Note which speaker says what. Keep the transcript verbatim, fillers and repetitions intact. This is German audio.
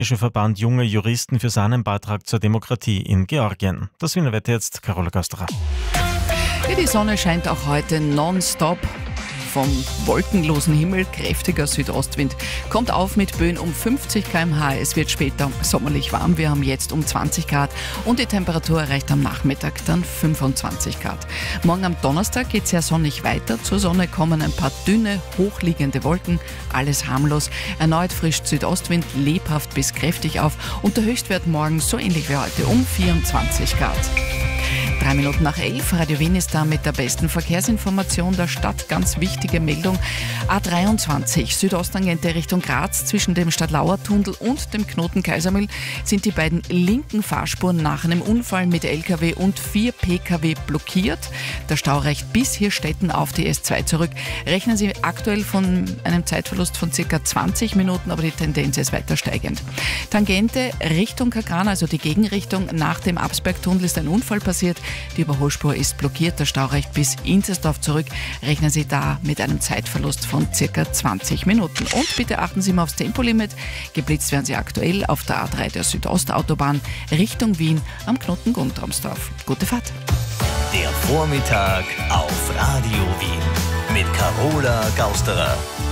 Speaker 1: Verband Junge Juristen für seinen Beitrag zur Demokratie in Georgien. Das Wiener Wetter jetzt, Carola Gasterer.
Speaker 2: Die Sonne scheint auch heute nonstop. Vom wolkenlosen Himmel, kräftiger Südostwind, kommt auf mit Böen um fünfzig Kilometer pro Stunde. Es wird später sommerlich warm. Wir haben jetzt um zwanzig Grad und die Temperatur erreicht am Nachmittag dann fünfundzwanzig Grad. Morgen am Donnerstag geht es sehr sonnig weiter. Zur Sonne kommen ein paar dünne, hochliegende Wolken. Alles harmlos. Erneut frischt Südostwind, lebhaft bis kräftig auf. Und der Höchstwert morgen so ähnlich wie heute um vierundzwanzig Grad. Drei Minuten nach elf, Radio Wien ist da mit der besten Verkehrsinformation der Stadt. Ganz wichtige Meldung. A dreiundzwanzig, Südosttangente Richtung Graz, zwischen dem Stadtlauer-Tunnel und dem Knoten Kaisermühl sind die beiden linken Fahrspuren nach einem Unfall mit L K W und vier P K W blockiert. Der Stau reicht bis Hirstetten auf die S zwei zurück. Rechnen Sie aktuell von einem Zeitverlust von circa zwanzig Minuten, aber die Tendenz ist weiter steigend. Tangente Richtung Kagran, also die Gegenrichtung nach dem Absbergtunnel, ist ein Unfall passiert. Die Überholspur ist blockiert, der Stau reicht bis Inzersdorf zurück. Rechnen Sie da mit einem Zeitverlust von circa zwanzig Minuten. Und bitte achten Sie mal aufs Tempolimit. Geblitzt werden Sie aktuell auf der A drei der Südostautobahn Richtung Wien am Knoten Guntramsdorf. Gute Fahrt.
Speaker 3: Der Vormittag auf Radio Wien mit Carola Gausterer.